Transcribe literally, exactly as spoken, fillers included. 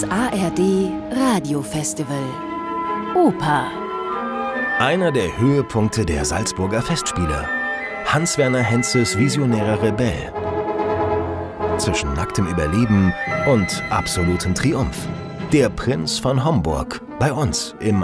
A R D Radiofestival Oper. Einer der Höhepunkte der Salzburger Festspiele. Hans-Werner Henzes visionärer Rebell. Zwischen nacktem Überleben und absolutem Triumph. Der Prinz von Homburg. Bei uns im